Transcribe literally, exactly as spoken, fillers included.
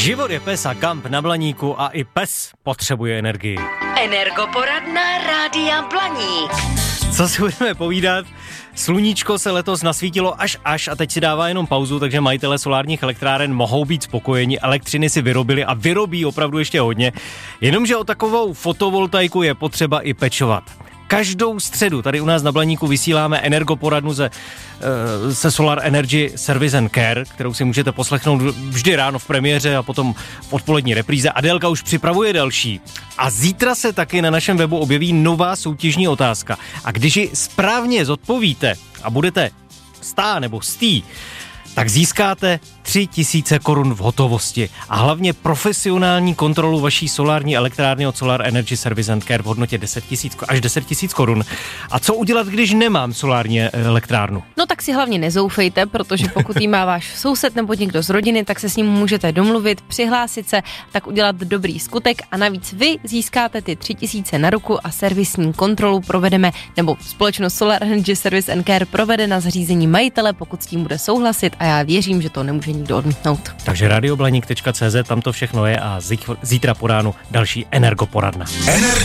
Život je pes a kamp na Blaníku a i pes potřebuje energii. Energoporadna Rádia Blaník. Co si budeme povídat? Sluníčko se letos nasvítilo až až a teď si dává jenom pauzu, takže majitelé solárních elektráren mohou být spokojeni. Elektřiny si vyrobili a vyrobí opravdu ještě hodně. Jenomže o takovou fotovoltaiku je potřeba i pečovat. Každou středu tady u nás na Blaníku vysíláme energoporadnu ze, se Solar Energy Service and Care, kterou si můžete poslechnout vždy ráno v premiéře a potom v odpolední repríze. Adélka už připravuje další. A zítra se taky na našem webu objeví nová soutěžní otázka. A když ji správně zodpovíte a budete stá nebo stý, tak získáte tři tisíce korun v hotovosti a hlavně profesionální kontrolu vaší solární elektrárny od Solar Energy Service and Care v hodnotě deset tisíc až deset tisíc korun. A co udělat, když nemám solární elektrárnu? No tak si hlavně nezoufejte, protože pokud jí má váš soused nebo někdo z rodiny, tak se s ním můžete domluvit, přihlásit se, tak udělat dobrý skutek a navíc vy získáte ty tři tisíce na ruku a servisní kontrolu provedeme, nebo společnost Solar Energy Service and Care provede na zařízení majitele, pokud s tím bude souhlasit, a já věřím, že to nemůže nikdo odmítnout. Takže radioblaník tečka cé zet, tam to všechno je a zítra po ránu další energoporadna. Energo.